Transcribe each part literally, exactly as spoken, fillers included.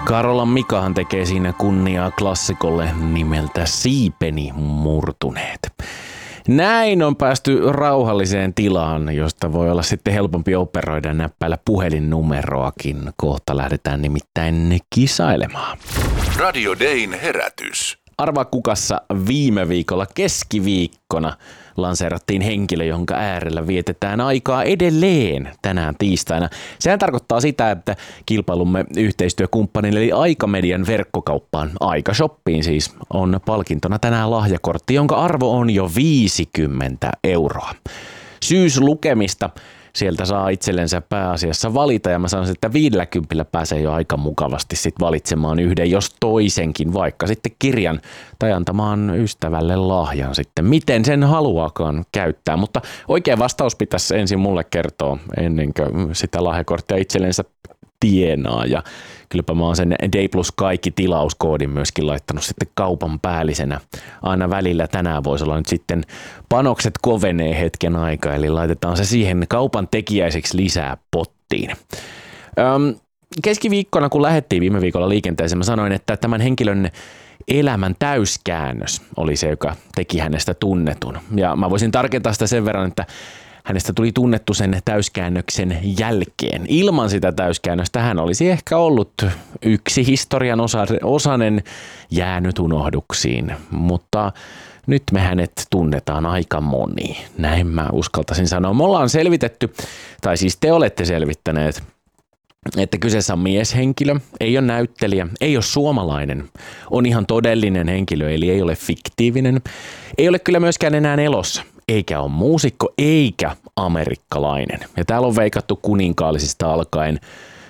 Karolan Mikahan tekee siinä kunniaa klassikolle nimeltä Siipeni murtuneet. Näin on päästy rauhalliseen tilaan, josta voi olla sitten helpompi operoida näppäillä puhelinnumeroakin. Kohta lähdetään nimittäin kisailemaan. Radio Dayn herätys. Arvaa kukassa viime viikolla keskiviikkona lanseerattiin henkilö, jonka äärellä vietetään aikaa edelleen tänään tiistaina. Sehän tarkoittaa sitä, että kilpailumme yhteistyökumppanin eli Aikamedian verkkokauppaan, Aikashoppiin siis, on palkintona tänään lahjakortti, jonka arvo on jo viisikymmentä euroa. Syyslukemista sieltä saa itsellensä pääasiassa valita ja mä sanoisin, että viidelläkympillä pääsee jo aika mukavasti sit valitsemaan yhden, jos toisenkin, vaikka sitten kirjan tai antamaan ystävälle lahjan sitten, miten sen haluaakaan käyttää. Mutta oikea vastaus pitäisi ensin mulle kertoa ennen kuin sitä lahjakorttia itsellensä tienaa ja kylläpä mä oon sen Day Plus kaikki tilauskoodin myöskin laittanut sitten kaupan päällisenä. Aina välillä tänään voisi olla nyt sitten panokset kovenee hetken aikaa, eli laitetaan se siihen kaupan tekijäiseksi lisää pottiin. Öm, keskiviikkona kun lähdettiin viime viikolla liikenteeseen, mä sanoin, että tämän henkilön elämän täyskäännös oli se, joka teki hänestä tunnetun. Ja mä voisin tarkentaa sitä sen verran, että hänestä tuli tunnettu sen täyskäännöksen jälkeen. Ilman sitä täyskäännöstä hän olisi ehkä ollut yksi historian osanen jäänyt unohduksiin, mutta nyt me hänet tunnetaan aika moni. Näin mä uskaltaisin sanoa. Me ollaan selvitetty, tai siis te olette selvittäneet, että kyseessä on mieshenkilö, ei ole näyttelijä, ei ole suomalainen, on ihan todellinen henkilö, eli ei ole fiktiivinen, ei ole kyllä myöskään enää elossa. Eikä ole muusikko, eikä amerikkalainen. Ja täällä on veikattu kuninkaallisista alkaen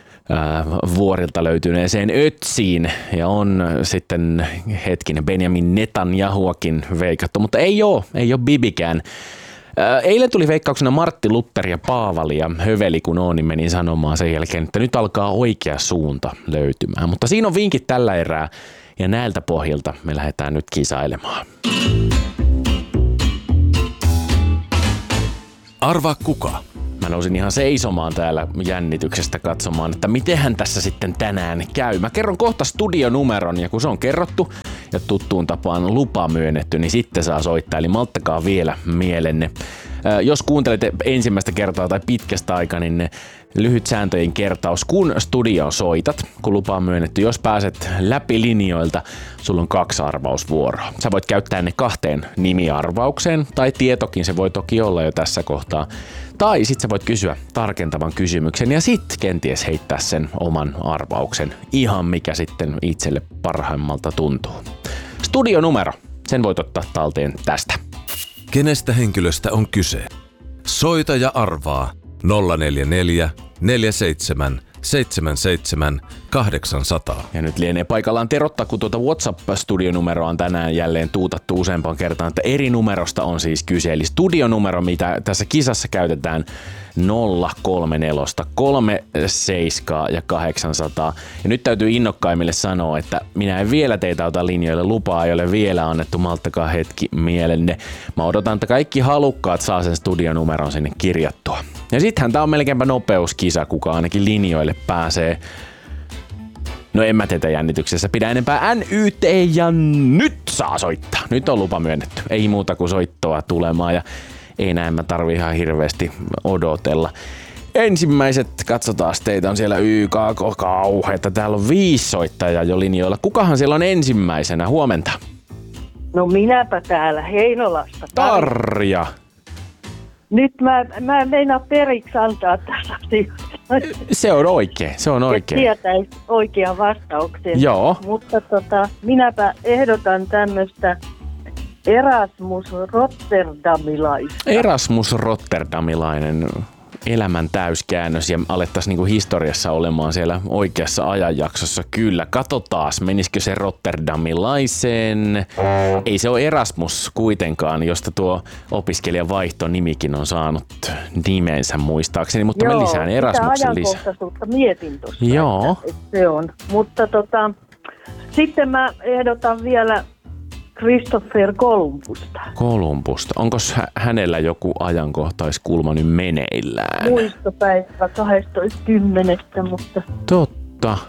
ää, vuorilta löytyneeseen Ötsiin. Ja on sitten hetkinen Benjamin Netanyahuakin veikattu, mutta ei ole, ei ole Bibikään. Ää, eilen tuli veikkauksena Martti Luther ja Paavali ja höveli kun on, niin menin sanomaan sen jälkeen, että nyt alkaa oikea suunta löytymään. Mutta siinä on vinkit tällä erää ja näiltä pohjilta me lähdetään nyt kisailemaan. Arvaa kuka? Mä nousin ihan seisomaan täällä jännityksestä katsomaan, että mitenhän tässä sitten tänään käy. Mä kerron kohta studionumeron ja kun se on kerrottu ja tuttuun tapaan lupa myönnetty, niin sitten saa soittaa. Eli malttakaa vielä mielenne. Ää, jos kuuntelette ensimmäistä kertaa tai pitkästä aikaa, niin lyhyt sääntöjen kertaus. Kun studioon soitat, kun lupa on myönnetty, jos pääset läpi linjoilta, sulla on kaksi arvausvuoroa. Sä voit käyttää ne kahteen nimiarvaukseen, tai tietokin se voi toki olla jo tässä kohtaa. Tai sit sä voit kysyä tarkentavan kysymyksen ja sit kenties heittää sen oman arvauksen. Ihan mikä sitten itselle parhaimmalta tuntuu. Studionumero, sen voit ottaa talteen tästä. Kenestä henkilöstä on kyse? Soita ja arvaa nolla neljä neljä neljä seitsemän seitsemän seitsemän kahdeksan nolla nolla. Ja nyt lienee paikallaan terottaa, kun tuota WhatsApp-studionumeroa on tänään jälleen tuutattu useampaan kertaan, että eri numerosta on siis kyse. Eli studionumero, mitä tässä kisassa käytetään, nolla kolme neljä kolme seitsemän ja kahdeksansataa. Ja nyt täytyy innokkaimmille sanoa, että minä en vielä teitä ota linjoille, lupaa ei ole vielä annettu, malttakaa hetki mielenne. Mä odotan, että kaikki halukkaat saa sen studionumeron sinne kirjattua. Ja sittenhän tää on melkeinpä nopeuskisa, kuka ainakin linjoille pääsee. No en mä teitä jännityksessä pidä enempää. N Y T ja nyt saa soittaa. Nyt on lupa myönnetty. Ei muuta kuin soittoa tulemaan ja ei näin mä tarvi ihan hirveästi odotella. Ensimmäiset, katsotaan teitä on siellä Y K K kauheeta. Täällä on viisi soittajaa jo linjoilla. Kukahan siellä on ensimmäisenä? Huomenta. No minäpä täällä Heinolasta. Tarja. Nyt mä, mä en meinaa periksi antaa tässä asiassa. Se on oikein, se on oikein. Et tietäisi oikean vastauksen. Joo. Mutta tota, minäpä ehdotan tämmöistä Erasmus Rotterdamilaista. Erasmus Rotterdamilainen elämän täyskäännös ja alettaisiin niinku historiassa olemaan siellä oikeassa ajanjaksossa. Kyllä, katsotaas, menisikö se Rotterdamilaiseen. Ei se ole Erasmus kuitenkaan, josta tuo opiskelijan vaihtonimikin on saanut nimensä muistaakseni, mutta Joo, me lisään Erasmuksen lisää. Joo, ajankohtaisuutta mietin tuossa, Joo. Että, että se on. Mutta tota, sitten mä ehdotan vielä Christopher Columbusta. Columbusta. Onko hänellä joku ajankohtaiskulma nyt meneillään? Muistopäivä kahdestoista kymmenettä, mutta... Totta.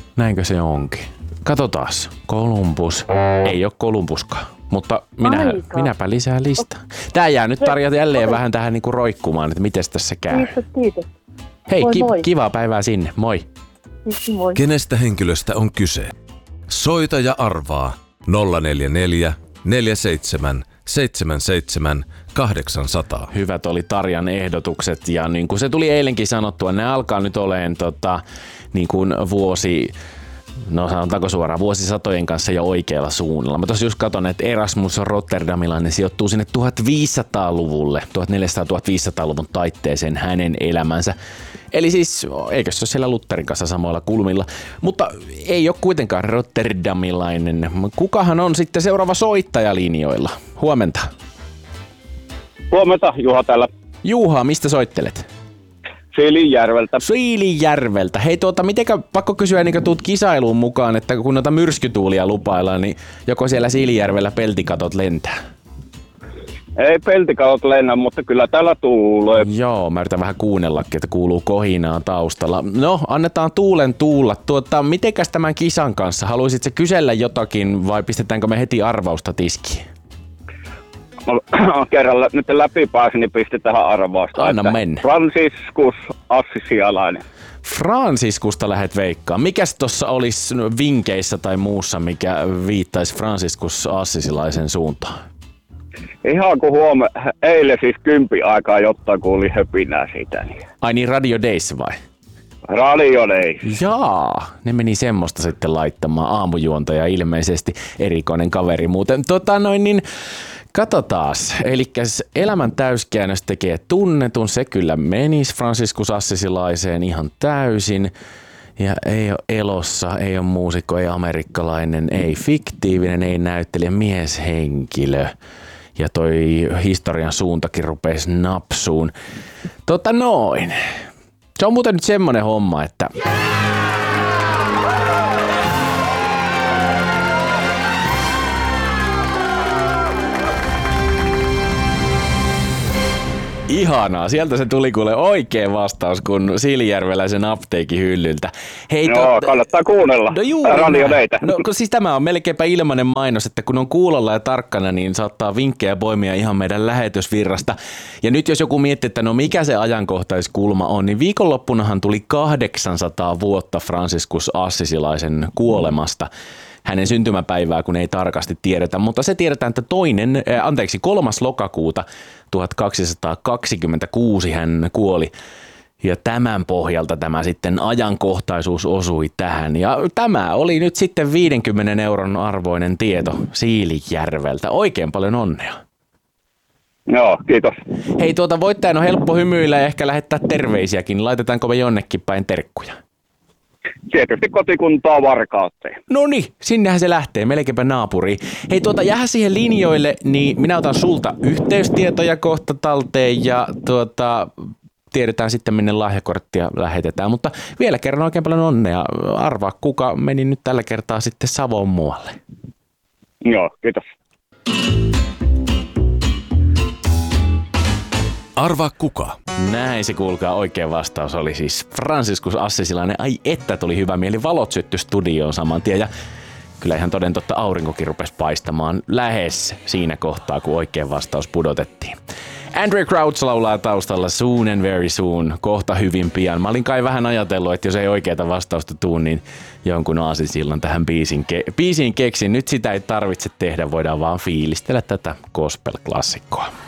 Näinkö se onkin? Katsotaas. Columbus. Ei ole Columbuskaan. Mutta minä, minäpä lisää listaa. Tää jää nyt Tarja jälleen vähän tähän niinku roikkumaan, että miten tässä käy. Kiitos, kiitos. Hei, moi, ki- moi. kivaa päivää sinne. Moi. Moi. Kenestä henkilöstä on kyse? Soita ja arvaa nolla neljä neljä, neljä seitsemän, seitsemän seitsemän, kahdeksan nolla nolla. Hyvät oli Tarjan ehdotukset ja niin kuin se tuli eilenkin sanottua, ne alkaa nyt oleen tota, niin kuin vuosi, no sanotaanko suoraan, vuosisatojen kanssa jo oikealla suunnalla. Mä tossa just katson, että Erasmus Rotterdamilainen sijoittuu sinne tuhatviisisataaluvulle, tuhatneljäsataa-tuhatviisisataaluvun taitteeseen hänen elämänsä. Eli siis, eikö se ole siellä Lutherin kanssa samoilla kulmilla, mutta ei ole kuitenkaan rotterdamilainen. Kukahan on sitten seuraava soittaja linjoilla? Huomenta. Huomenta, Juha täällä Juha, mistä soittelet? Siilinjärveltä. Siilinjärveltä. Hei tuota, mitenkä, pakko kysyä ennen kuin tuut kisailuun mukaan, että kun noita myrskytuulia lupaillaan, niin joko siellä Siilinjärvellä peltikatot lentää? Ei peltikatot lennä, mutta kyllä täällä tuulee. Joo, mä yritän vähän kuunnellakin, että kuuluu kohinaa taustalla. No, annetaan tuulen tuulla. Tuota, mitenkäs tämän kisan kanssa? Haluaisitko kysellä jotakin vai pistetäänkö me heti arvausta tiskiin? Kerran nyt läpi pääsin, niin pistetään arvausta. Anna mennä. Franciscus Assisialainen. Franciscusta lähet veikkaan. Mikäs tossa olisi vinkeissä tai muussa, mikä viittaisi Franciscus Assisilaisen suuntaan? Ihan kun huome, eilen siis kympi aikaa jotain kuuli höpinää siitä. Niin. Ai niin, Radio Days vai? Radio Days. Jaa, ne meni semmoista sitten laittamaan. Aamujuontaja ilmeisesti, erikoinen kaveri muuten. Tota noin niin, katsotaas. Elikkäs elämän täyskäännös tekee tunnetun, se kyllä menisi Franciscus Assisilaiseen ihan täysin. Ja ei ole elossa, ei ole muusikko, ei amerikkalainen, ei fiktiivinen, ei näyttelijä, mieshenkilö. Ja toi historian suuntakin rupesi napsuun. Tota noin. Se on muuten nyt semmonen homma, että... Ihanaa, sieltä se tuli kuule oikein vastaus, kun Siilinjärveläisen apteekin hyllyltä. Hei, Joo, tot... kannattaa kuunnella. No juuri Radio Daytä. No kun siis tämä on melkeinpä ilmainen mainos, että kun on kuulolla ja tarkkana, niin saattaa vinkkejä poimia ihan meidän lähetysvirrasta. Ja nyt jos joku miettii, että no mikä se ajankohtaiskulma on, niin viikonloppunahan tuli kahdeksansataa vuotta Franciscus Assisilaisen kuolemasta. Hänen syntymäpäivää, kun ei tarkasti tiedetä, mutta se tiedetään, että toinen, äh, anteeksi, kolmas lokakuuta tuhatkaksisataakaksikymmentäkuusi hän kuoli. Ja tämän pohjalta tämä sitten ajankohtaisuus osui tähän. Ja tämä oli nyt sitten viidenkymmenen euron arvoinen tieto Siilinjärveltä. Oikein paljon onnea. Joo, kiitos. Hei, tuota voittajan on helppo hymyillä ja ehkä lähettää terveisiäkin. Laitetaanko me jonnekin päin terkkuja? Tietysti kotikuntaa Varkauteen. No niin, sinnehän se lähtee, melkeinpä naapuriin. Hei tuota, jää siihen linjoille, niin minä otan sulta yhteystietoja kohta talteen ja tuota, tiedetään sitten minne lahjakorttia lähetetään. Mutta vielä kerran oikein paljon onnea. Arvaa, kuka meni nyt tällä kertaa sitten Savoon muualle. Joo, kiitos. Arvaa kuka? Näin se kuulkaa, oikein vastaus oli siis Franciscus Assisilainen. Ai että tuli hyvä mieli, valot syttyi studioon saman tien ja kyllä ihan toden totta aurinkokin rupesi paistamaan lähes siinä kohtaa, kun oikein vastaus pudotettiin. Andre Crouch laulaa taustalla Soon and Very Soon, kohta hyvin pian. Mä olin kai vähän ajatellut, että jos ei oikeata vastausta tuu, niin jonkun aasinsillan tähän biisiin, ke- biisiin keksin. Nyt sitä ei tarvitse tehdä, voidaan vaan fiilistellä tätä gospel-klassikkoa.